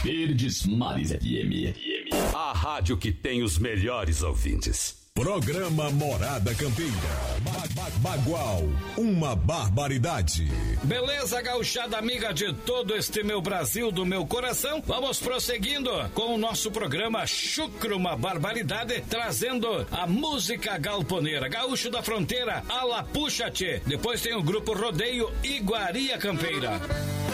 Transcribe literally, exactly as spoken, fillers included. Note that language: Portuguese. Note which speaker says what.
Speaker 1: Verdes Mares F M.
Speaker 2: A rádio que tem os melhores ouvintes.
Speaker 3: Programa Morada Campeira. Ba- ba- Bagual, uma barbaridade.
Speaker 4: Beleza, gauchada amiga de todo este meu Brasil do meu coração. Vamos prosseguindo com o nosso programa Chucro, uma barbaridade, trazendo a música galponeira, Gaúcho da Fronteira, Ala Puxa-te. Depois tem o grupo Rodeio Iguaria Campeira.